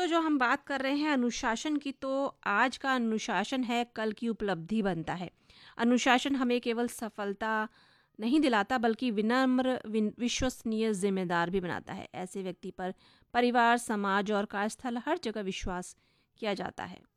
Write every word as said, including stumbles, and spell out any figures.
दोस्तों, जो हम बात कर रहे हैं अनुशासन की, तो आज का अनुशासन है कल की उपलब्धि बनता है। अनुशासन हमें केवल सफलता नहीं दिलाता बल्कि विनम्र, विन- विश्वसनीय, जिम्मेदार भी बनाता है। ऐसे व्यक्ति पर परिवार, समाज और कार्यस्थल हर जगह विश्वास किया जाता है।